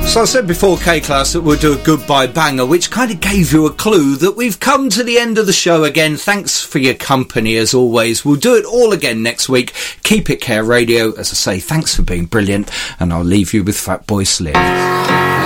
So I said before, K-Class, that we'll do a goodbye banger, which kind of gave you a clue that we've come to the end of the show again. Thanks for your company, as always. We'll do it all again next week. Keep It Care Radio. As I say, thanks for being brilliant, and I'll leave you with Fatboy Slim.